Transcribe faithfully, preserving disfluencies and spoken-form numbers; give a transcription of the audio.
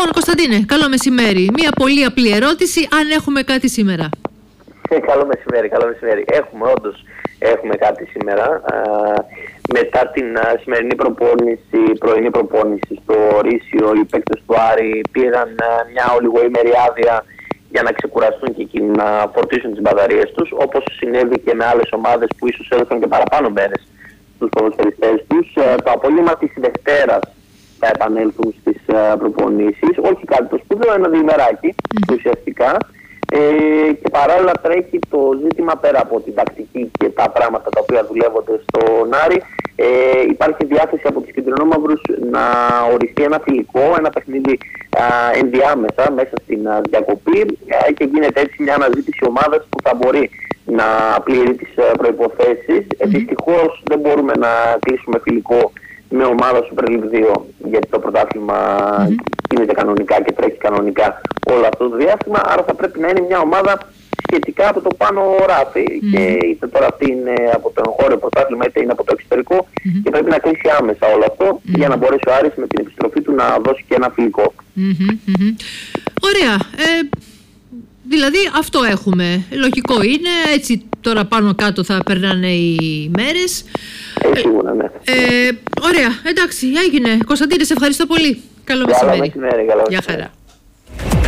Λοιπόν, Κωνσταντίνε, καλό μεσημέρι. Μία πολύ απλή ερώτηση, αν έχουμε κάτι σήμερα. Καλό μεσημέρι, καλό μεσημέρι. Έχουμε, όντως έχουμε κάτι σήμερα. Α, μετά την α, σημερινή προπόνηση, πρωινή προπόνηση στο Ρήσιο, οι παίκτες του Άρη πήραν α, μια ολιγοήμερη άδεια για να ξεκουραστούν και εκείνοι να φορτίσουν τις μπαταρίες τους, όπως συνέβη και με άλλες ομάδες που ίσως έδωσαν και παραπάνω μέρες στους ποδοσφαιριστές τους. Α, το απόγευμα της Δευτέρας θα επανέλθουν στις α, προπονήσεις. Όχι κάτι το σπουδαίο, ένα διημεράκι mm. ουσιαστικά. Ε, και παράλληλα τρέχει το ζήτημα, πέρα από την τακτική και τα πράγματα τα οποία δουλεύονται στον Άρη, ε, υπάρχει διάθεση από τους κεντρινόμαυρους να οριστεί ένα φιλικό, ένα παιχνίδι α, ενδιάμεσα μέσα στην α, διακοπή α, και γίνεται έτσι μια αναζήτηση ομάδας που θα μπορεί να πληρεί τις προϋποθέσεις. Mm-hmm. Δυστυχώς δεν μπορούμε να κλείσουμε φιλικό με ομάδα Super League δύο, γιατί το πρωτάθλημα mm-hmm. γίνεται κανονικά και τρέχει κανονικά όλο αυτό το διάστημα, άρα θα πρέπει να είναι μια ομάδα σχετικά από το πάνω ράφι mm-hmm. και είτε τώρα αυτή είναι από το εγχώριο πρωτάθλημα είτε είναι από το εξωτερικό mm-hmm. και πρέπει να κλείσει άμεσα όλο αυτό mm-hmm. για να μπορέσει ο Άρης με την επιστροφή του να δώσει και ένα φιλικό. Mm-hmm. Mm-hmm. Ωραία. Ε, δηλαδή αυτό έχουμε. Λογικό είναι, έτσι τώρα πάνω κάτω θα περνάνε οι μέρες. Ε, σίγουρα, ναι. Ε, ωραία, εντάξει, έγινε. Κωνσταντίνε, σε ευχαριστώ πολύ. Καλό μεσημέρι. Καλό μεσημέρι, καλό μεσημέρι. Γεια χαρά.